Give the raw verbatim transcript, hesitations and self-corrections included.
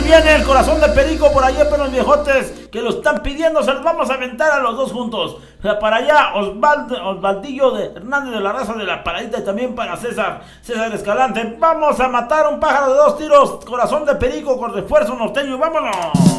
viene el corazón de perico por allá para los viejotes que lo están pidiendo. Se los vamos a aventar a los dos juntos. O sea, para allá Osvaldo, Osvaldillo de Hernández de la Raza de la Paradita, y también para César, César Escalante. Vamos a matar un pájaro de dos tiros. Corazón de perico con refuerzo norteño. ¡Vámonos!